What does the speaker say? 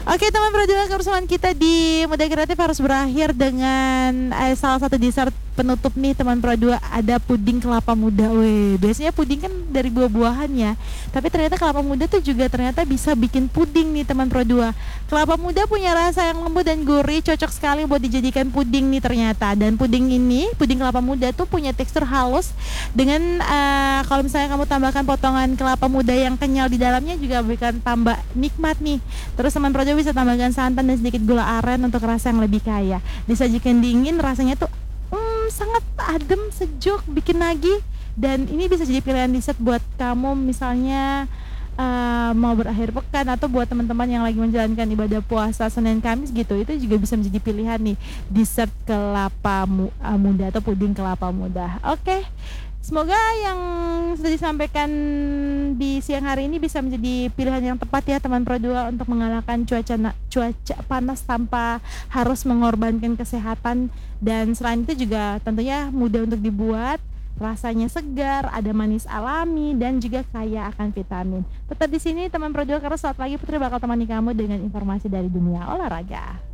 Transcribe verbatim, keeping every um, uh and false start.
Oke teman Pro dua, kebersamaan kita di Muda Kreatif harus berakhir dengan eh, salah satu dessert penutup nih teman Pro dua. Ada puding kelapa muda. Weh, biasanya puding kan dari buah-buahan ya, tapi ternyata kelapa muda tuh juga ternyata bisa bikin puding nih teman Pro dua. Kelapa muda punya rasa yang lembut dan gurih, cocok sekali buat dijadikan puding nih ternyata. Dan puding ini, puding kelapa muda tuh punya tekstur halus dengan uh, kalau misalnya kamu tambahkan potongan kelapa muda yang kenyal di dalamnya juga berikan tambah nikmat nih. Terus teman Pro dua bisa tambahkan santan dan sedikit gula aren untuk rasa yang lebih kaya. Disajikan dingin, rasanya tuh hmm, sangat adem, sejuk, bikin nagih. Dan ini bisa jadi pilihan dessert buat kamu misalnya uh, mau berakhir pekan, atau buat teman-teman yang lagi menjalankan ibadah puasa Senin Kamis gitu. Itu juga bisa menjadi pilihan nih, dessert kelapa mu- uh, muda atau puding kelapa muda. Oke, semoga yang sudah disampaikan di siang hari ini bisa menjadi pilihan yang tepat ya teman Pro dua untuk mengalahkan cuaca na- cuaca panas tanpa harus mengorbankan kesehatan. Dan selain itu juga tentunya mudah untuk dibuat, rasanya segar, ada manis alami, dan juga kaya akan vitamin. Tetap di sini teman Pro dua, karena saat lagi Putri bakal temani kamu dengan informasi dari dunia olahraga.